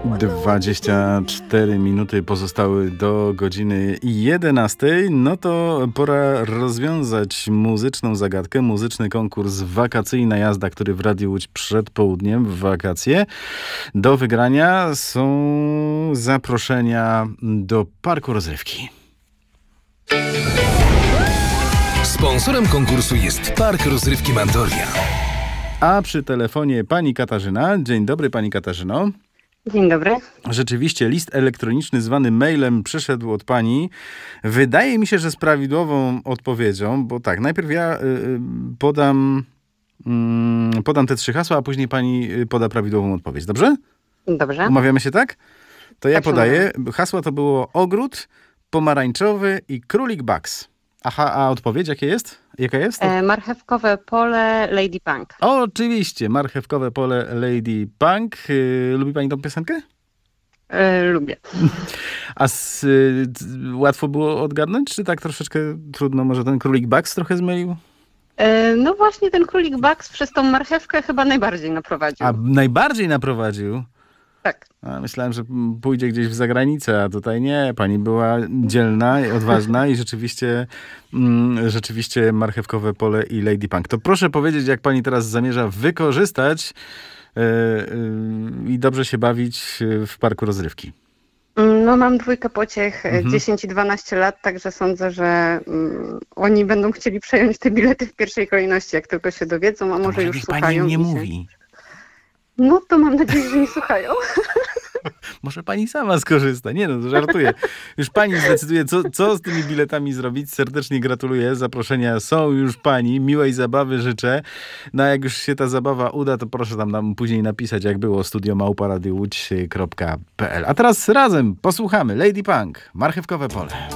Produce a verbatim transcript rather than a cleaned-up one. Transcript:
dwadzieścia cztery minuty pozostały do godziny jedenastej. No to pora rozwiązać muzyczną zagadkę, muzyczny konkurs Wakacyjna jazda, który w Radiu Łódź przed południem w wakacje. Do wygrania są zaproszenia do parku rozrywki. Sponsorem konkursu jest Park Rozrywki Mandoria. A przy telefonie pani Katarzyna. Dzień dobry, pani Katarzyno. Dzień dobry. Rzeczywiście list elektroniczny zwany mailem przyszedł od pani. Wydaje mi się, że z prawidłową odpowiedzią, bo tak, najpierw ja y, podam, y, podam te trzy hasła, a później pani poda prawidłową odpowiedź. Dobrze? Dobrze. Umawiamy się tak? To ja Tak się podaję. Hasła to było ogród, pomarańczowy i królik Bugs. Aha, a odpowiedź jakie jest? Jaka jest? E, marchewkowe pole Lady Punk. Oczywiście, marchewkowe pole Lady Punk. Yy, lubi pani tą piosenkę? E, lubię. A z, y, łatwo było odgadnąć, czy tak troszeczkę trudno? Może ten królik Bugs trochę zmylił? E, no właśnie ten królik Bugs przez tą marchewkę chyba najbardziej naprowadził. A najbardziej naprowadził? Tak. A myślałem, że pójdzie gdzieś w zagranicę, a tutaj nie. Pani była dzielna, odważna i rzeczywiście, mm, rzeczywiście marchewkowe pole i Lady Punk. To proszę powiedzieć, jak pani teraz zamierza wykorzystać yy, yy, i dobrze się bawić w parku rozrywki. No mam dwójkę pociech, Mhm. dziesięć i dwanaście lat, także sądzę, że um, oni będą chcieli przejąć te bilety w pierwszej kolejności, jak tylko się dowiedzą, a może, może już niech słuchają. pani nie i się... mówi. No to mam nadzieję, że nie słuchają. Może pani sama skorzysta. Nie no, to żartuję. Już pani zdecyduje, co, co z tymi biletami zrobić. Serdecznie gratuluję. Zaproszenia są już pani. Miłej zabawy życzę. No a jak już się ta zabawa uda, to proszę tam nam później napisać, jak było studio małpa radio łódź kropka p l. A teraz razem posłuchamy Lady Punk, marchewkowe pole.